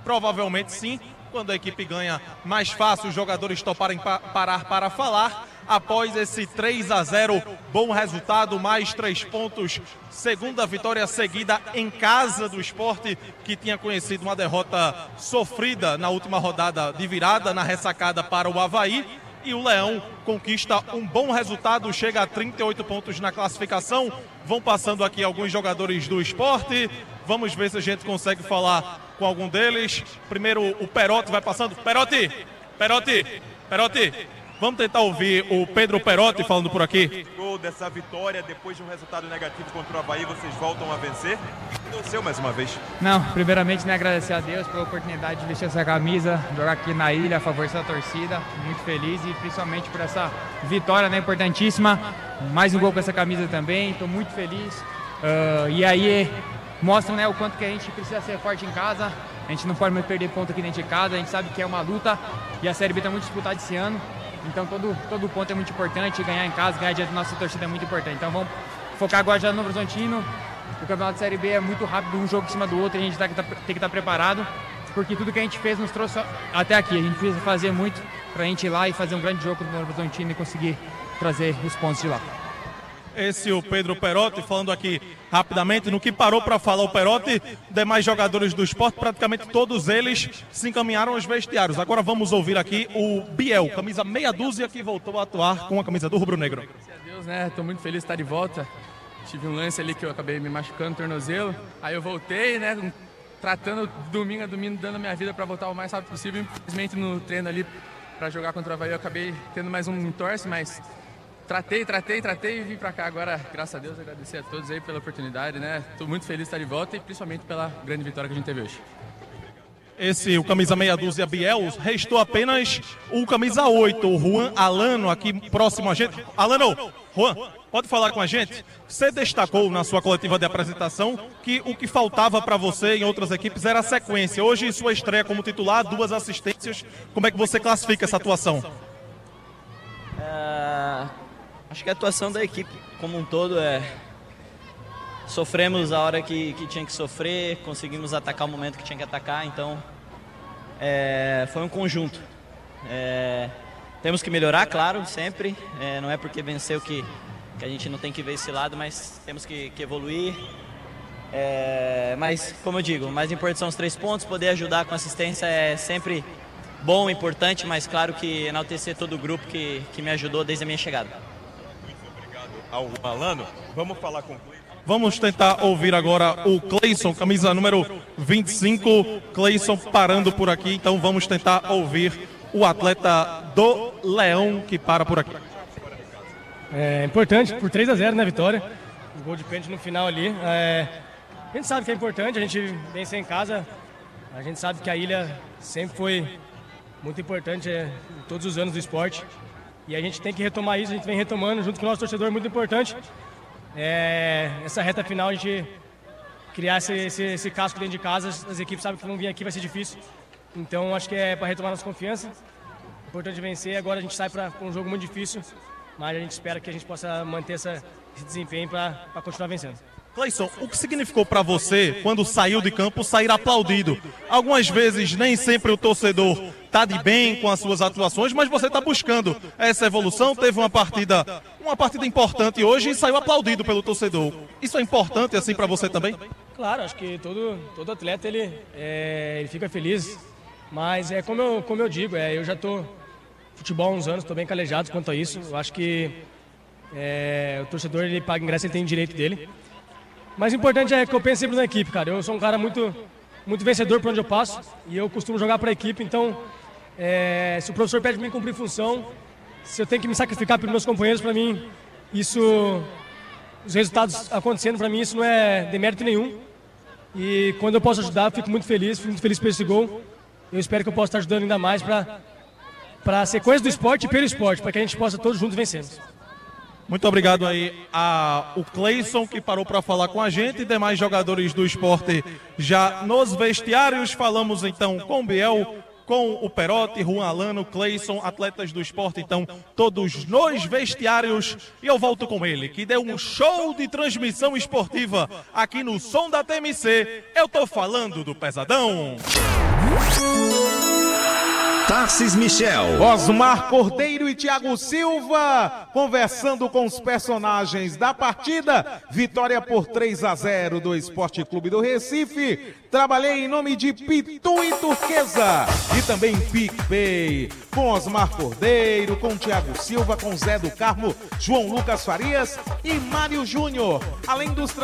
Provavelmente sim. Quando a equipe ganha, mais fácil os jogadores toparem parar para falar. Após esse 3-0, bom resultado, mais 3 pontos. Segunda vitória seguida em casa do Sport, que tinha conhecido uma derrota sofrida na última rodada de virada, na ressacada para o Avaí. E o Leão conquista um bom resultado, chega a 38 pontos na classificação. Vão passando aqui alguns jogadores do Sport. Vamos ver se a gente consegue falar com algum deles. Primeiro o Perotti vai passando. Perotti. Vamos tentar ouvir o Pedro Perotti falando por aqui. Gol dessa vitória, depois de um resultado negativo contra o Avaí, vocês voltam a vencer. Não seu mais uma vez. Não, primeiramente, agradecer a Deus pela oportunidade de vestir essa camisa, jogar aqui na ilha a favor dessa torcida. Muito feliz e principalmente por essa vitória, importantíssima. Mais um gol com essa camisa também, estou muito feliz. E aí mostra, o quanto que a gente precisa ser forte em casa. A gente não pode mais perder ponto aqui dentro de casa, a gente sabe que é uma luta e a Série B está muito disputada esse ano. Então todo ponto é muito importante, ganhar em casa, ganhar diante da nossa torcida é muito importante. Então vamos focar agora já no Novo Horizontino. O campeonato de Série B é muito rápido, um jogo em cima do outro, e a gente tem que estar preparado, porque tudo que a gente fez nos trouxe até aqui. A gente precisa fazer muito para a gente ir lá e fazer um grande jogo no Novo Horizontino e conseguir trazer os pontos de lá. Esse é o Pedro Perotti falando aqui rapidamente. No que parou para falar o Perotti, demais jogadores do Sport, praticamente todos eles se encaminharam aos vestiários. Agora vamos ouvir aqui o Biel, camisa meia dúzia, que voltou a atuar com a camisa do Rubro Negro. Graças a Deus, Estou muito feliz de estar de volta. Tive um lance ali que eu acabei me machucando o tornozelo. Aí eu voltei, tratando domingo a domingo, dando a minha vida para voltar o mais rápido possível. Infelizmente no treino ali para jogar contra o Avaí eu acabei tendo mais um entorse, mas tratei e vim pra cá agora, graças a Deus, agradecer a todos aí pela oportunidade, Tô muito feliz de estar de volta e principalmente pela grande vitória que a gente teve hoje. Esse, o camisa meia dúzia Biel, restou apenas o camisa 8, o Juan Alano, aqui próximo a gente. Alano, Juan, pode falar com a gente? Você destacou na sua coletiva de apresentação que o que faltava para você em outras equipes era a sequência. Hoje, sua estreia como titular, 2 assistências. Como é que você classifica essa atuação? Acho que a atuação da equipe como um todo sofremos a hora que tinha que sofrer, conseguimos atacar o momento que tinha que atacar, então foi um conjunto. Temos que melhorar, claro, sempre. Não é porque venceu que a gente não tem que ver esse lado, mas temos que evoluir. Mas, como eu digo, o mais importante são os 3 pontos, poder ajudar com assistência é sempre bom, importante, mas claro que enaltecer todo o grupo que me ajudou desde a minha chegada. Ao Alano, vamos falar com o Cleison. Vamos tentar ouvir agora o Cleison, camisa número 25. Cleison parando por aqui, então vamos tentar ouvir o atleta do Leão que para por aqui. É importante, por 3-0, vitória. O gol de pênalti no final ali. A gente sabe que é importante, a gente vencer em casa. A gente sabe que a ilha sempre foi muito importante em todos os anos do esporte. E a gente tem que retomar isso, a gente vem retomando junto com o nosso torcedor, muito importante. Essa reta final, a gente criar esse casco dentro de casa, as equipes sabem que vão vir aqui, vai ser difícil. Então, acho que é para retomar nossa confiança. Importante vencer, agora a gente sai para um jogo muito difícil, mas a gente espera que a gente possa manter esse desempenho para continuar vencendo. Cleison, o que significou para você, quando saiu de campo, sair aplaudido? Algumas vezes, nem sempre o torcedor está de bem com as suas atuações, mas você está buscando essa evolução, teve uma partida importante hoje e saiu aplaudido pelo torcedor. Isso é importante assim para você também? Claro, acho que todo atleta ele fica feliz, mas como eu digo, eu já estou futebol há uns anos, estou bem calejado quanto a isso. Eu acho que o torcedor ele paga ingresso, ele tem o direito dele. Mas o importante é que eu penso sempre na equipe, cara. Eu sou um cara muito vencedor por onde eu passo e eu costumo jogar para a equipe. Então, se o professor pede para mim cumprir função, se eu tenho que me sacrificar pelos meus companheiros, para mim, os resultados acontecendo, para mim, isso não é demérito nenhum. E quando eu posso ajudar, fico muito feliz por esse gol. Eu espero que eu possa estar ajudando ainda mais para a sequência do esporte e pelo esporte, para que a gente possa todos juntos vencermos. Muito obrigado aí ao Cleison, que parou para falar com a gente, e demais jogadores do esporte já nos vestiários. Falamos então com o Biel, com o Perotti, Juan Alano, Cleison, atletas do esporte, então, todos nos vestiários. E eu volto com ele, que deu um show de transmissão esportiva aqui no Som da TMC. Eu tô falando do Pesadão. Tarcis Michel, Osmar Cordeiro e Thiago Silva conversando com os personagens da partida. Vitória por 3-0 do Esporte Clube do Recife. Trabalhei em nome de Pitu e Turquesa e também PicPay, com Osmar Cordeiro, com Thiago Silva, com Zé do Carmo, João Lucas Farias e Mário Júnior, além dos